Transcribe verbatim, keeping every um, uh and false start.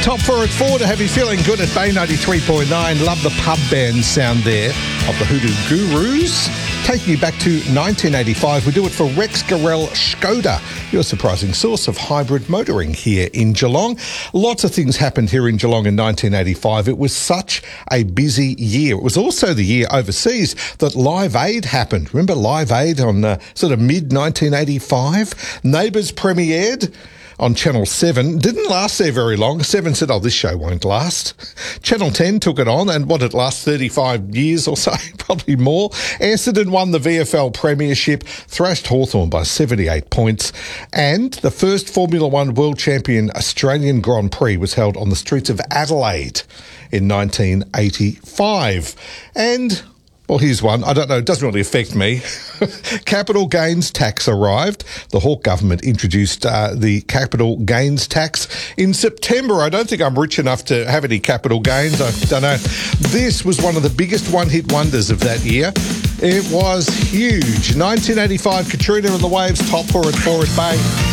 Top four at four to have you feeling good at Bay ninety-three point nine. Love the pub band sound there of the Hoodoo Gurus. Taking you back to nineteen eighty-five, we do it for Rex Garel Skoda, your surprising source of hybrid motoring here in Geelong. Lots of things happened here in Geelong in nineteen eighty-five. It was such a busy year. It was also the year overseas that Live Aid happened. Remember Live Aid on uh, sort of mid nineteen eighty-five? Neighbours premiered on Channel seven. Didn't last there very long. seven said, oh, this show won't last. Channel ten took it on, and what, it last thirty-five years or so, probably more. Essendon won the V F L Premiership, thrashed Hawthorn by seventy-eight points, and the first Formula One World Champion Australian Grand Prix was held on the streets of Adelaide in nineteen eighty-five. And well, here's one. I don't know. It doesn't really affect me. Capital gains tax arrived. The Hawke government introduced uh, the capital gains tax in September. I don't think I'm rich enough to have any capital gains. I don't know. This was one of the biggest one-hit wonders of that year. It was huge. nineteen eighty-five, Katrina and the Waves, top four at four at Bay.